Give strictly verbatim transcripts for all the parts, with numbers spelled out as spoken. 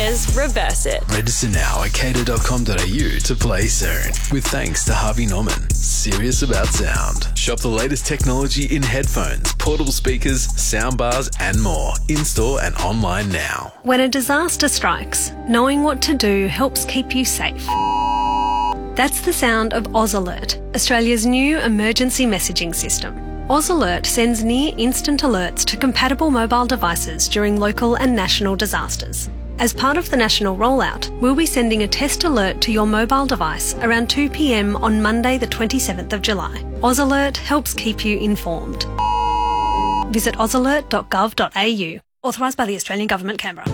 Australia's Reverse It. Register now at cater dot com dot a u to play soon. With thanks to Harvey Norman. Serious about sound. Shop the latest technology in headphones, portable speakers, soundbars and more. In-store and online now. When a disaster strikes, knowing what to do helps keep you safe. That's the sound of Oz Alert, Australia's new emergency messaging system. Oz Alert sends near instant alerts to compatible mobile devices during local and national disasters. As part of the national rollout, we'll be sending a test alert to your mobile device around two p m on Monday the twenty-seventh of July. Oz Alert helps keep you informed. Visit oz alert dot gov dot a u. Authorised by the Australian Government, Canberra.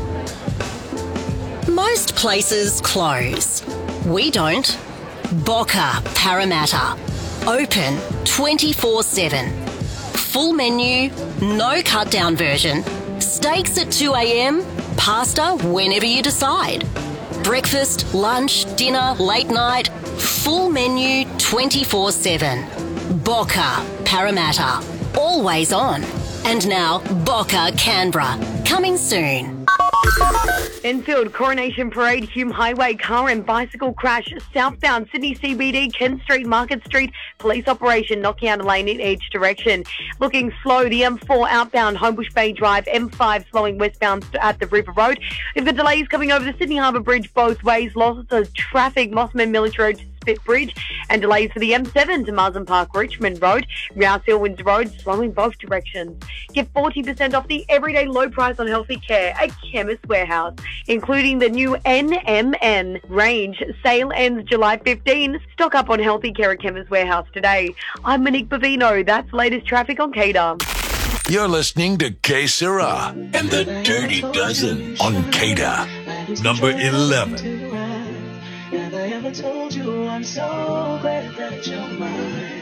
Most places close. We don't. Boca Parramatta. Open twenty-four seven. Full menu, no cut-down version. Steaks at two a m, pasta whenever you decide. Breakfast, lunch, dinner, late night. Full menu twenty-four seven. Boca Parramatta. Always on. And now Boca Canberra. Coming soon. Enfield Coronation Parade, Hume Highway, car and bicycle crash, southbound Sydney C B D, Kent Street, Market Street, police operation knocking out a lane in each direction. Looking slow, the M four outbound Homebush Bay Drive, M five slowing westbound at the River Road. We've got delays coming over the Sydney Harbour Bridge both ways, losses of traffic, Mossman Military Road to Spit Bridge, and delays for the M seven to Marsden Park Richmond Road, Rouse Hill Windsor Road, slowing both directions. Get forty percent off the everyday low price on healthy care at Chemist Warehouse, including the new N M N range. Sale ends July fifteenth. Stock up on healthy care at Chemist Warehouse today. I'm Monique Bavino. That's latest traffic on Cater. You're listening to K Sarah and the Dirty Dozen on Cater, number eleven. Have I ever told you I'm so glad that you're mine?